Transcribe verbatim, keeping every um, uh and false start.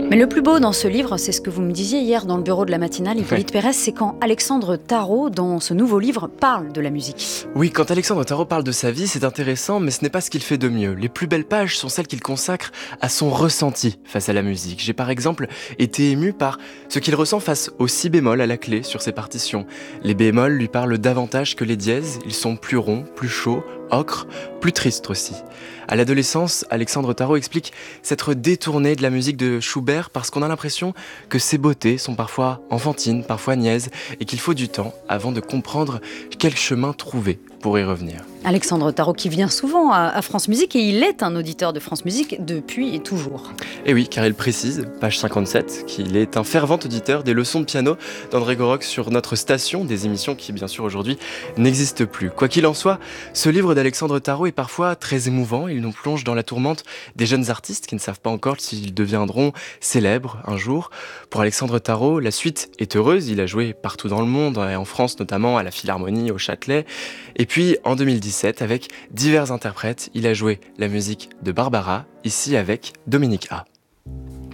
Mais le plus beau dans ce livre, c'est ce que vous me disiez hier dans le bureau de la matinale, Hippolyte Ouais. Pérez, c'est quand Alexandre Tarot, dans ce nouveau livre, parle de la musique. Oui, quand Alexandre Tarot parle de sa vie, c'est intéressant, mais ce n'est pas ce qu'il fait de mieux. Les plus belles pages sont celles qu'il consacre à son ressenti face à la musique. J'ai par exemple été ému par ce qu'il ressent face au si bémol à la clé sur ses partitions. Les bémols lui parlent davantage que les dièses, ils sont plus ronds, plus chauds, ocre, plus tristes aussi. À l'adolescence, Alexandre Tarot explique s'être détourné de la musique de Schubert parce qu'on a l'impression que ses beautés sont parfois enfantines, parfois niaises, et qu'il faut du temps avant de comprendre quel chemin trouver pour y revenir. Alexandre Tarot qui vient souvent à, à France Musique et il est un auditeur de France Musique depuis et toujours. Et oui, car il précise, page cinquante-sept, qu'il est un fervent auditeur des leçons de piano d'André Goroc sur notre station, des émissions qui, bien sûr, aujourd'hui n'existent plus. Quoi qu'il en soit, ce livre d'Alexandre Tarot est parfois très émouvant. Il nous plonge dans la tourmente des jeunes artistes qui ne savent pas encore s'ils deviendront célèbres un jour. Pour Alexandre Tarot, la suite est heureuse. Il a joué partout dans le monde, en France notamment, à la Philharmonie, au Châtelet. Et puis, en deux mille dix-sept, avec divers interprètes, il a joué la musique de Barbara, ici avec Dominique A.